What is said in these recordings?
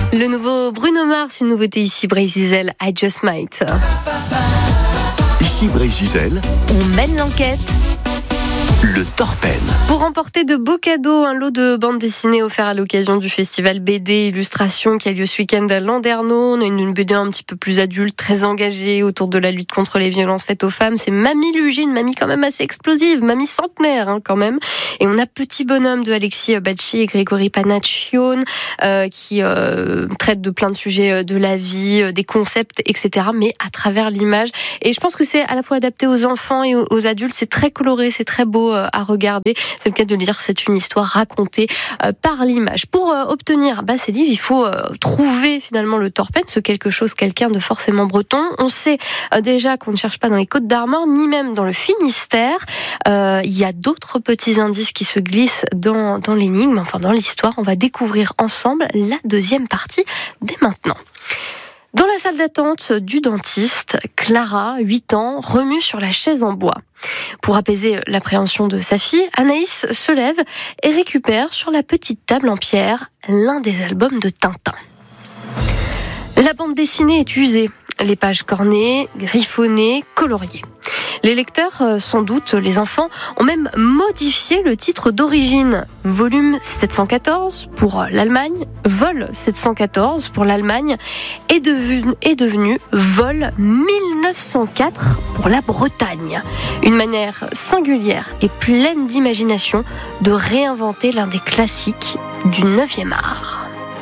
Le nouveau Bruno Mars, une nouveauté ici, Bray Zizel, I Just Might. Ici Bray Zizel, on mène l'enquête. Le Torpen. Pour remporter de beaux cadeaux, un lot de bandes dessinées offert à l'occasion du festival BD Illustration qui a lieu ce week-end à Landerneau. On a une BD un petit peu plus adulte, très engagée autour de la lutte contre les violences faites aux femmes. C'est Mamie Luger, une mamie quand même assez explosive, mamie centenaire quand même. Et on a Petit Bonhomme de Alexis Bacci et Grégory Panacchione qui traite de plein de sujets de la vie, des concepts, etc. mais à travers l'image. Et je pense que c'est à la fois adapté aux enfants et aux adultes. C'est très coloré, c'est très beau à regarder. C'est le cas de le dire, c'est une histoire racontée par l'image. Pour obtenir ces livres, il faut trouver finalement le Torpen, quelqu'un de forcément breton. On sait déjà qu'on ne cherche pas dans les Côtes d'Armor, ni même dans le Finistère. Il y a d'autres petits indices qui se glissent dans l'énigme, enfin dans l'histoire. On va découvrir ensemble la deuxième partie dès maintenant. Dans la salle d'attente du dentiste, Clara, 8 ans, remue sur la chaise en bois. Pour apaiser l'appréhension de sa fille, Anaïs se lève et récupère sur la petite table en pierre l'un des albums de Tintin. La bande dessinée est usée, les pages cornées, griffonnées, coloriées. Les lecteurs, sans doute les enfants, ont même modifié le titre d'origine. Volume 714 pour l'Allemagne, Vol 714 pour l'Allemagne est devenu Vol 1904 pour la Bretagne. Une manière singulière et pleine d'imagination de réinventer l'un des classiques du 9e art.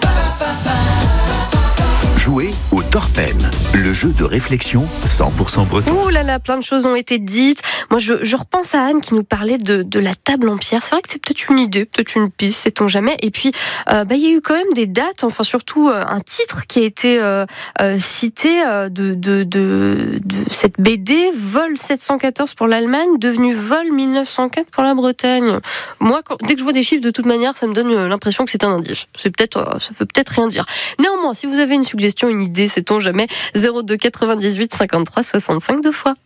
Jouer au Torpen, le jeu de réflexion 100% breton. Ouh là là, plein de choses ont été dites. Moi, je repense à Anne qui nous parlait de la table en pierre. C'est vrai que c'est peut-être une idée, peut-être une piste, sait-on jamais. Et puis, il y a eu quand même des dates, enfin surtout un titre qui a été cité de cette BD, Vol 714 pour l'Allemagne, devenu Vol 1904 pour la Bretagne. Moi, dès que je vois des chiffres, de toute manière, ça me donne l'impression que c'est un indice. Ça veut peut-être rien dire. Néanmoins, si vous avez une suggestion, une idée, sait-on jamais, 02 98 53 65 deux fois.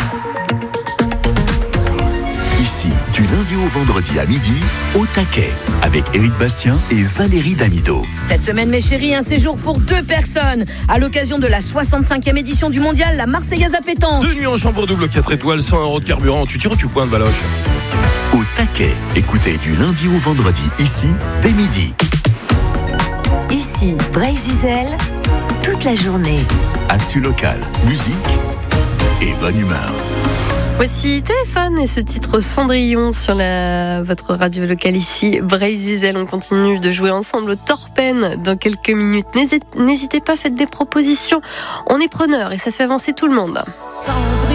Ici, du lundi au vendredi à midi, au taquet, avec Éric Bastien et Valérie Damido. Cette semaine, mes chéris, un séjour pour 2 personnes. À l'occasion de la 65e édition du mondial, la Marseillaise à pétanque. 2 nuits en chambre double, 4 étoiles, 100 € de carburant. Tu tires ou tu pointes, Valoche? Au taquet, écoutez du lundi au vendredi, ici, dès midi. Ici, Bray Zizel, toute la journée. Actu local, musique et bonne humeur. Voici Téléphone et ce titre Cendrillon sur votre radio locale ici, Bray Zizel. On continue de jouer ensemble au Torpen dans quelques minutes. N'hésitez pas, faites des propositions. On est preneurs et ça fait avancer tout le monde.